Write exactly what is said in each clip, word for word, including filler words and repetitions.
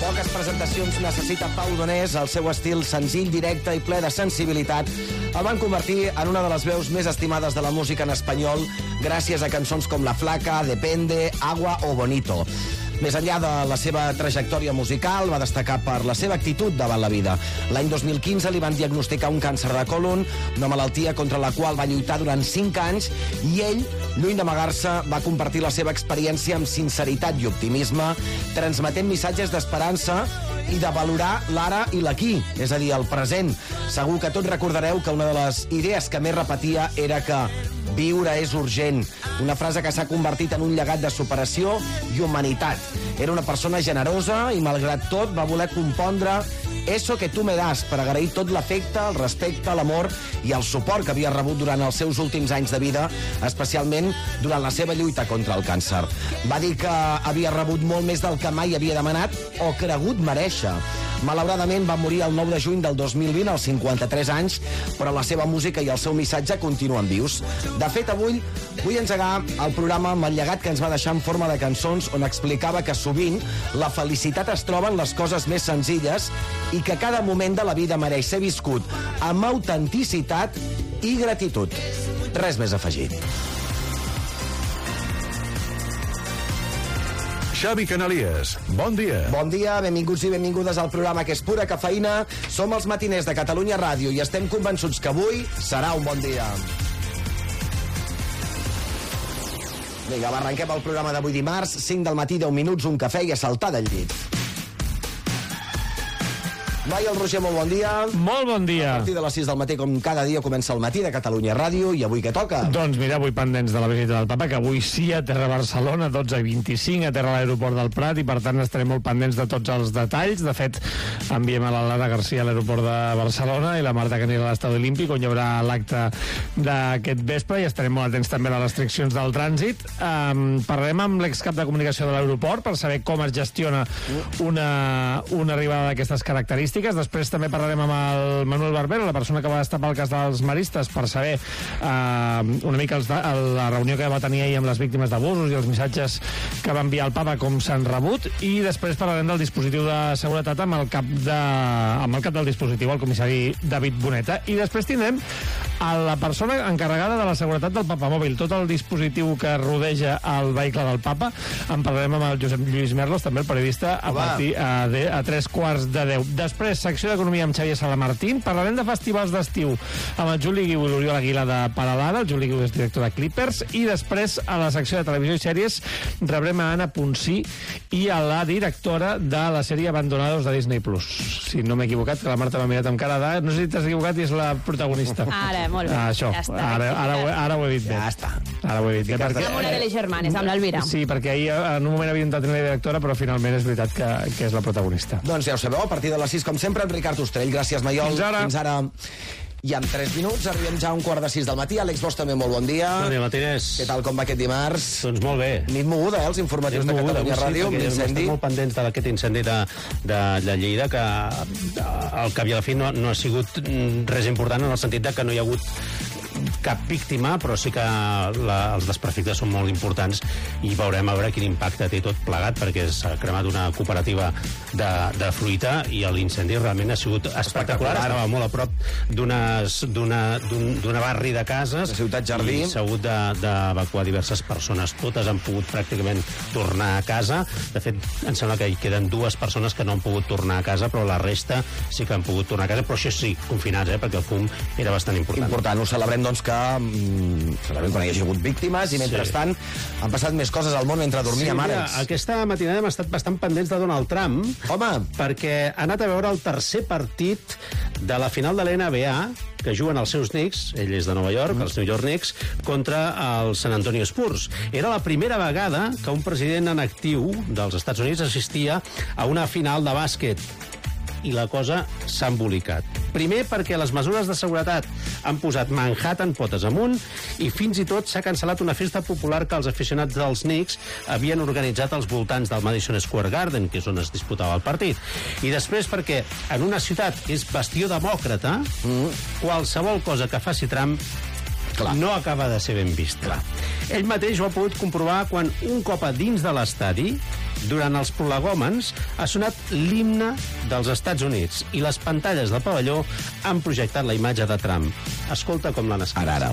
Poques presentacions necessita Pau Donés. El seu estil senzill, directe i ple de sensibilitat el van convertir en una de les veus més estimades de la música en espanyol gràcies a cançons com La Flaca, Depende, Agua o Bonito. Més enllà de la seva trajectòria musical, va destacar per la seva actitud davant la vida. L'any dos mil quinze li van diagnosticar un càncer de còlon, una malaltia contra la qual va lluitar durant cinc anys, i ell, lluny d'amagar-se, va compartir la seva experiència amb sinceritat i optimisme, transmetent missatges d'esperança i de valorar l'ara i l'aquí, és a dir, el present. Segur que tots recordareu que una de les idees que més repetia era que viure és urgent, una frase que s'ha convertit en un llegat de superació i humanitat. Era una persona generosa i, malgrat tot, va voler compondre Eso que tu me das, per agrair tot l'afecte, el respecte, l'amor i el suport que havia rebut durant els seus últims anys de vida, especialment durant la seva lluita contra el càncer. Va dir que havia rebut molt més del que mai havia demanat o cregut merèixer. Malauradament va morir el nou de juny del dos mil vint, als cinquanta-tres anys, però la seva música i el seu missatge continuen vius. De fet, avui vull engegar el programa amb el llegat que ens va deixar en forma de cançons, on explicava que sovint la felicitat es troba en les coses més senzilles i que cada moment de la vida mereix ser viscut amb autenticitat i gratitud. Res més afegit. Xavi Canalies, bon dia. Bon dia, benvinguts i benvingudes al programa que és pura cafeïna. Som els matiners de Catalunya Ràdio i estem convençuts que avui serà un bon dia. Vinga, va, arrenquem el programa d'avui dimarts, cinc del matí, deu minuts, un cafè i a saltar del llit. Noi, el Roger, molt bon dia. Molt bon dia. A partir de les sis del matí, com cada dia, comença el matí de Catalunya Ràdio. I avui què toca? Doncs mira, avui pendents de la visita del papa, que avui sí aterra a Barcelona, dotze i vint-i-cinc, aterra a l'aeroport del Prat, i per tant estarem molt pendents de tots els detalls. De fet, enviem a la Lara Garcia a l'aeroport de Barcelona i la Marta que anirà a l'Estadi Olímpic, on hi haurà l'acte d'aquest vespre, i estarem molt atents també a les restriccions del trànsit. Um, parlarem amb l'excap de comunicació de l'aeroport per saber com es gestiona una, una arribada d'aquestes característiques. Després també parlarem amb el Manuel Barbero, la persona que va destapar el cas dels maristes, per saber eh, una mica els, la reunió que va tenir ahir amb les víctimes d'abusos i els missatges que va enviar el papa, com s'han rebut. I després parlarem del dispositiu de seguretat amb el cap, de, amb el cap del dispositiu, el comissari David Boneta. I després tindrem a la persona encarregada de la seguretat del papamòbil, tot el dispositiu que rodeja el vehicle del papa. En parlarem amb el Josep Lluís Merlos, també el periodista, a, partir, a, de, a tres quarts de deu. Després, secció d'Economia amb Xavier Salamartín. Parlarem de festivals d'estiu amb el Juli Guiu i l'Oriol Aguilar de Paralada. El Juli Guiu és director de Clippers. I després, a la secció de televisió i sèries, rebrem a Anna Ponsí i a la directora de la sèrie Abandonados de Disney Plus. Si no m'he equivocat, que la Marta m'ha mirat amb cara de... No sé si t'has equivocat i és la protagonista. Ara, molt bé. Ah, això. Ja està. Ara, ara, ho, ara ho he dit bé. Ja està. Ara ho he dit bé. Perquè... Amb una de les germanes, amb l'Alvira. Sí, perquè ahir en un moment havia intentat tenir la directora, però finalment és veritat que, que és la protagonista. Doncs ja ho sabeu, a partir de les sis, com sempre, en Ricard Ostrell. Gràcies, Maiol. Fins ara. Fins ara. I en tres minuts arribem ja a un quart de sis del matí. Àlex Bosch, també molt bon dia. Bon dia, Matiners. Què tal, com va aquest dimarts? Doncs molt bé. Nit moguda, eh, els informatius de moguda, Catalunya sí, Ràdio, amb l'incendi. Estem molt pendents d'aquest incendi de, de, de Lleida, que al cap i a la fi no, no ha sigut res important, en el sentit de que no hi ha hagut cap víctima, però sí que la, els desperfectes són molt importants i veurem a veure quin impacte té tot plegat, perquè s'ha cremat una cooperativa de, de fruita i l'incendi realment ha sigut espectacular. Estava molt a prop d'una barri de cases, de Ciutat Jardí, i s'ha hagut d'evacuar diverses persones. Totes han pogut pràcticament tornar a casa. De fet, em sembla que hi queden dues persones que no han pogut tornar a casa, però la resta sí que han pogut tornar a casa, però això sí, confinats, eh, perquè el fum era bastant important. Important, ho celebrem doncs que mm, celebrem quan hi hagi hagut víctimes i mentrestant sí. han passat més coses al món mentre dormíem, sí, ara. Aquesta matinada hem estat bastant pendents de Donald Trump. Home! Perquè ha anat a veure el tercer partit de la final de la N B A que juguen els seus Knicks, ell és de Nova York, mm. els New York Knicks, contra els San Antonio Spurs. Era la primera vegada que un president en actiu dels Estats Units assistia a una final de bàsquet. I la cosa s'ha embolicat. Primer perquè les mesures de seguretat han posat Manhattan potes amunt i fins i tot s'ha cancel·lat una festa popular que els aficionats dels Knicks havien organitzat als voltants del Madison Square Garden, que és on es disputava el partit. I després perquè en una ciutat que és bastió demòcrata, mm. qualsevol cosa que faci Trump Clar. no acaba de ser ben vist. Clar. Ell mateix ho ha pogut comprovar quan un cop a dins de l'estadi, durant els prolegòmens, ha sonat l'himne dels Estats Units i les pantalles del pavelló han projectat la imatge de Trump. Escolta com l'han escrit. Ara, ara.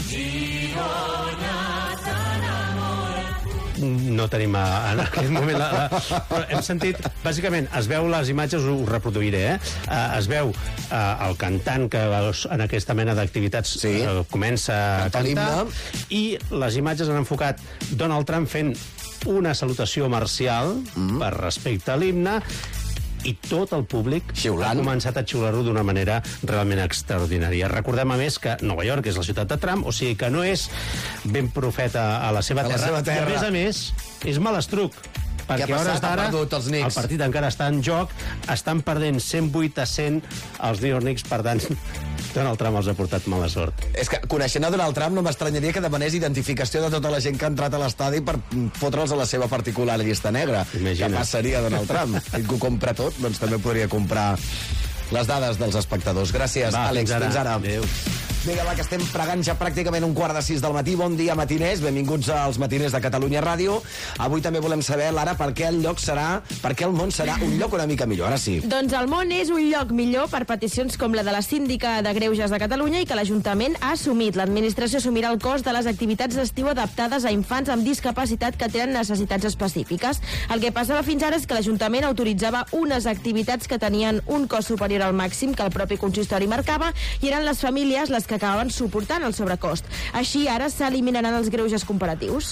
No tenim a, en aquest moment la, la, però hem sentit, bàsicament es veu les imatges, ho reproduiré eh? Uh, es veu uh, el cantant que en aquesta mena d'activitats sí. uh, comença a Canta cantar l'himne. i les imatges han enfocat Donald Trump fent una salutació marcial mm. per respecte a l'himne i tot el públic Xiulant. ha començat a xiular-ho d'una manera realment extraordinària. Recordem, a més, que Nova York és la ciutat de Trump, o sigui que no és ben profeta a la seva, a la terra, seva terra. I, a més a més, és malastruc. Perquè ha a hores passat? Ha d'ara perdut els Knicks. el partit encara està en joc, estan perdent cent vuit a cent els New York Knicks, per tant, Donald Trump els ha portat mala sort. És que, coneixent a Donald Trump, no m'estranyaria que demanés identificació de tota la gent que ha entrat a l'estadi per fotre'ls a la seva particular llista negra. Imagina't. Què passaria, Donald Trump? Ell que ho compra tot, doncs també podria comprar les dades dels espectadors. Gràcies, Va, Àlex. fins ara. Fins ara. Adéu. Vinga, va, que estem pregant ja pràcticament un quart de sis del matí. Bon dia, matiners. Benvinguts als matiners de Catalunya Ràdio. Avui també volem saber, Lara, per què el lloc serà, per què el món serà un lloc una mica millor. Ara sí. Doncs el món és un lloc millor per peticions com la de la síndica de Greuges de Catalunya i que l'Ajuntament ha assumit. L'administració assumirà el cost de les activitats d'estiu adaptades a infants amb discapacitat que tenen necessitats específiques. El que passava fins ara és que l'Ajuntament autoritzava unes activitats que tenien un cost superior al màxim que el propi consistori marcava i eren les famílies les que acabaven suportant el sobrecost. Així, ara s'eliminaran els greuges comparatius.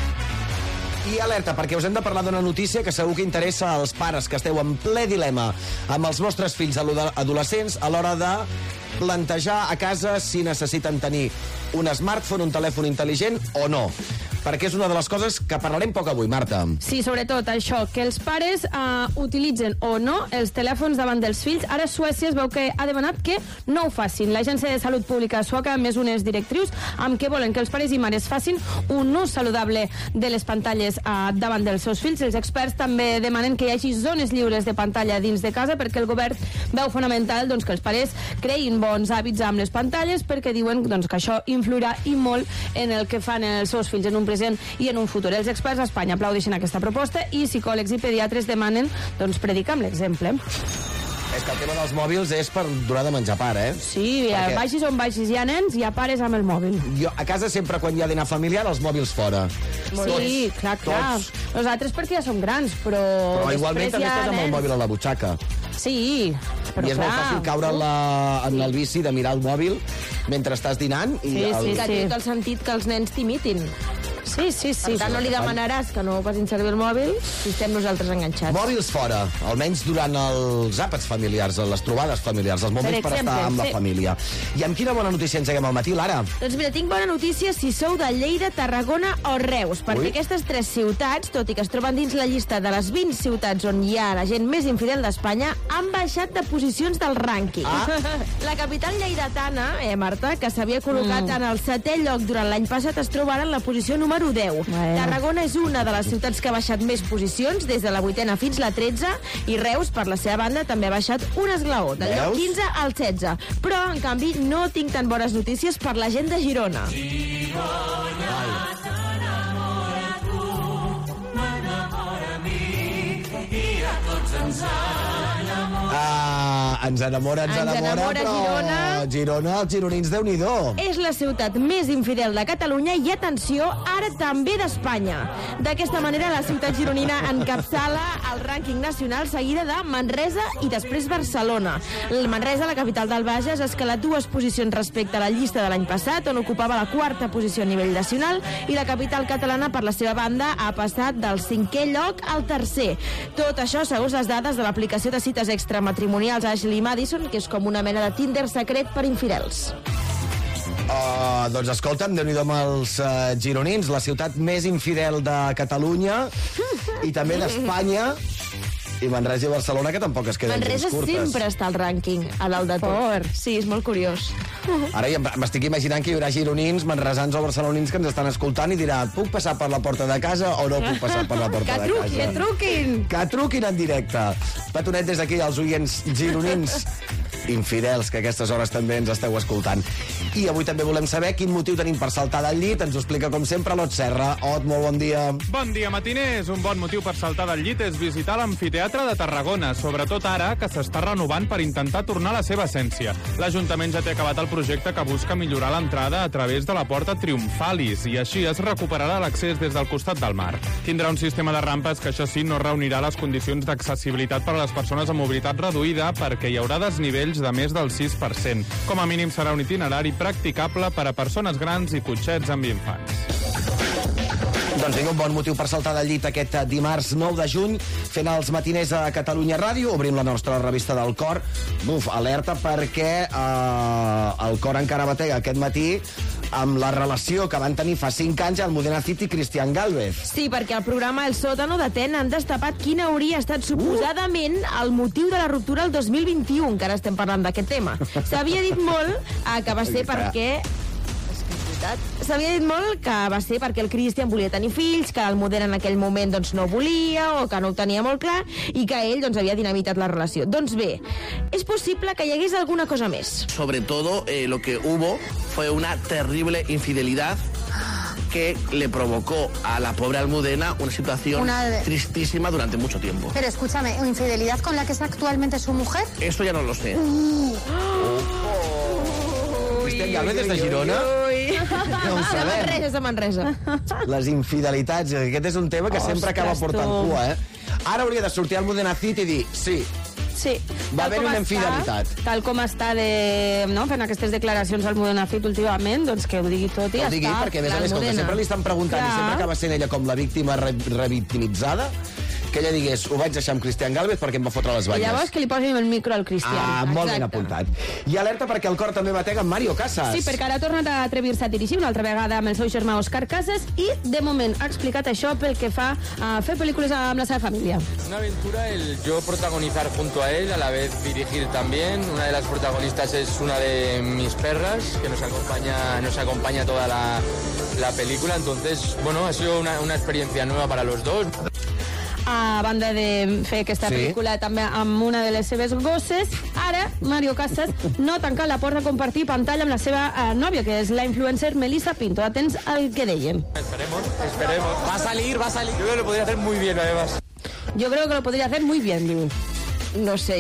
I alerta, perquè us hem de parlar d'una notícia que segur que interessa als pares que esteu en ple dilema amb els vostres fills adolescents a l'hora de plantejar a casa si necessiten tenir un smartphone, un telèfon intel·ligent o no. Perquè és una de les coses que parlarem poc avui, Marta. Sí, sobretot això, que els pares uh, utilitzen o no els telèfons davant dels fills. Ara Suècia es veu que ha demanat que no ho facin. L'Agència de Salut Pública sueca ha emès unes directrius amb què volen que els pares i mares facin un ús saludable de les pantalles uh, davant dels seus fills. Els experts també demanen que hi hagi zones lliures de pantalla dins de casa perquè el govern veu fonamental doncs, que els pares creïn bons hàbits amb les pantalles perquè diuen doncs, que això influirà i molt en el que fan els seus fills en un present i en un futur. Els experts a Espanya aplaudeixen aquesta proposta i psicòlegs i pediatres demanen doncs, predicar amb l'exemple. És que el tema dels mòbils és per donar de menjar part, eh? Sí, Perquè... vagis on vagis, hi ha nens, hi ha pares amb el mòbil. Jo, a casa sempre quan hi ha dinar familiar, els mòbils fora. Sí, clar, clar. Tots. Nosaltres perquè ja som grans, però... Però igualment també estàs amb el mòbil a la butxaca. Sí, però I és clar. molt fàcil caure en, la, en el vici de mirar el mòbil mentre estàs dinant. I Sí, el... sí, que té tot el sentit que els nens t'imitin. Sí, sí, sí. Per tant, no li demanaràs que no facin servir el mòbil si estem nosaltres enganxats. Mòbils fora, almenys durant els àpats familiars, les trobades familiars, els moments per, Per exemple, estar amb la sí. família. I amb quina bona notícia engeguem al matí, Lara? Doncs mira, tinc bona notícia si sou de Lleida, Tarragona o Reus, perquè Ui. aquestes tres ciutats, tot i que es troben dins la llista de les vint ciutats on hi ha la gent més infidel d'Espanya, han baixat de posicions del rànquing. Ah. La capital lleidatana, eh, Marta, que s'havia col·locat mm. en el setè lloc durant l'any passat, es troba ara en la posició número deu. Bueno. Tarragona és una de les ciutats que ha baixat més posicions, des de la vuitena fins la tretze, i Reus, per la seva banda, també ha baixat un esglaó, del lloc quinze al setze. Però, en canvi, no tinc tan bones notícies per la gent de Girona. Girona, t'enamora tu, m'enamora a mi, i a tots ens enamora. Ah, ens enamora, ens, Ens enamora, enamora però... Girona. Girona, els gironins, Déu-n'hi-do. És la ciutat més infidel de Catalunya i, atenció, ara també d'Espanya. D'aquesta manera, la ciutat gironina encapçala el rànquing nacional, seguida de Manresa i després Barcelona. El Manresa, la capital del Bages, ha escalat dues posicions respecte a la llista de l'any passat, on ocupava la quarta posició a nivell nacional, i la capital catalana, per la seva banda, ha passat del cinquè lloc al tercer. Tot això segons les dades de l'aplicació de cites extramatrimonials Ashley Madison, que és com una mena de Tinder secret per infidels. Uh, doncs escolta'm, Déu-n'hi-do amb els uh, gironins, la ciutat més infidel de Catalunya i també d'Espanya, i Manresa i Barcelona, que tampoc es queden Manresa gens curtes. sempre està al rànquing, a dalt de tot. Sí, és molt curiós. Ara ja m'estic imaginant que hi haurà gironins, manresans o barcelonins que ens estan escoltant i dirà, puc passar per la porta de casa o no puc passar per la porta Que de truquin, casa? que truquin! Que truquin en directe. Petonet des d'aquí als oients gironins infidels, que a aquestes hores també ens esteu escoltant. I avui també volem saber quin motiu tenim per saltar del llit. Ens ho explica, com sempre, l'Ot Serra. Ot, molt bon dia. Bon dia, matiners. Un bon motiu per saltar del llit és visitar l'Amfiteatre de Tarragona, sobretot ara que s'està renovant per intentar tornar a la seva essència. L'Ajuntament ja té acabat el projecte que busca millorar l'entrada a través de la porta Triomfalis i així es recuperarà l'accés des del costat del mar. Tindrà un sistema de rampes que, això sí, no reunirà les condicions d'accessibilitat per a les persones amb mobilitat reduïda perquè hi haurà desnivells de més del sis per cent. Com a mínim serà un itinerari practicable per a persones grans i cotxets amb infants. Doncs vinga, un bon motiu per saltar del llit aquest dimarts nou de juny, fent els matiners a Catalunya Ràdio. Obrim la nostra revista del Cor. Buf, alerta perquè eh, el Cor encara batega aquest matí amb la relació que van tenir fa cinc anys el Modena City i Cristian Gálvez. Sí, perquè el programa El Sòtano de T E N han destapat quin hauria estat suposadament el motiu de la ruptura el dos mil vint-i-u, que ara estem parlant d'aquest tema. S'havia dit molt eh, que va ser perquè... S'havia dit molt que va ser perquè el Cristian volia tenir fills, que el Modena en aquell moment doncs, no volia o que no ho tenia molt clar i que ell doncs, havia dinamitat la relació. Doncs bé, és possible que hi hagués alguna cosa més. Sobre todo, eh, lo que hubo fue una terrible infidelidad que le provocó a la pobre Almudena una situación una de... tristísima durante mucho tiempo. Pero escúchame, ¿infidelidad con la que es actualmente su mujer? Eso ya no lo sé. Uh. Cristian Gálvez des de Girona? No ho sabem. De Manresa, de Manresa. Les infidelitats, aquest és un tema que Ostres, sempre acaba portant tu. cua, eh? Ara hauria de sortir al Modena City i dir, sí, Sí. va Tal haver com una està- infidelitat. Tal com està de, no, fent aquestes declaracions al Modena Fit últimament, doncs que ho digui tot i Que ja ho digui, està. perquè a més a Clar, més, com que Modena. sempre li estan preguntant Clar. i sempre acaba sent ella com la víctima re revictimitzada, que ella digués, ho vaig deixar amb Cristian Gálvez perquè em va fotre les I banyes. llavors que li posin el micro al Cristian. Ah, molt ben Exacte. apuntat. I alerta perquè el Cor també batega amb Mario Casas. Sí, perquè ara ha tornat a atrevir-se a dirigir una altra vegada amb el seu germà Òscar Casas i, de moment, ha explicat això pel que fa a fer pel·lícules amb la seva família. Una aventura el yo protagonizar junto a él, a la vez dirigir también. Una de las protagonistas es una de mis perras, que nos acompaña, nos acompaña toda la, la película. Entonces, bueno, ha sido una, una experiencia nueva para los dos. A banda de fer aquesta Sí. pel·lícula també amb una de les seves gosses, ara Mario Casas no ha tancat la porta a compartir pantalla amb la seva eh, nòvia, que és la influencer Melissa Pinto. Atents al que dèiem. Esperemos, esperemos. Va a salir, va a salir. Yo creo que lo podría hacer muy bien, además. Yo creo que lo podría hacer muy bien, diu. No sé,